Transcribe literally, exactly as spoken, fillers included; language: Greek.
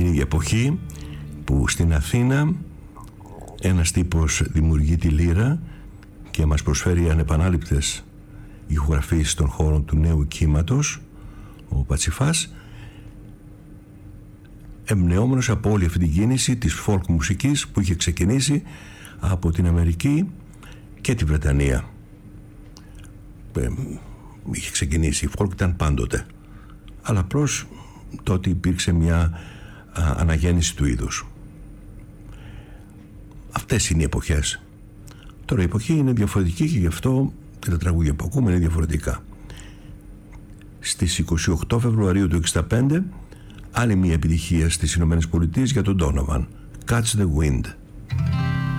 Είναι η εποχή που στην Αθήνα ένας τύπος δημιουργεί τη λύρα και μας προσφέρει ανεπανάληπτες ηχογραφίες των χώρων του νέου κύματος, ο Πατσιφάς, εμπνεόμενος από όλη αυτή την κίνηση της folk μουσικής που είχε ξεκινήσει από την Αμερική και τη Βρετανία. Ε, είχε ξεκινήσει, η folk ήταν πάντοτε, αλλά απλώς τότε υπήρξε μια α, αναγέννηση του είδους. Αυτές είναι οι εποχές. Τώρα η εποχή είναι διαφορετική και γι' αυτό και τα τραγούδια που ακούμε είναι διαφορετικά. Στις είκοσι οκτώ Φεβρουαρίου του εξήντα πέντε άλλη μια επιτυχία στις Ηνωμένες Πολιτείες για τον Donovan, Catch the Wind.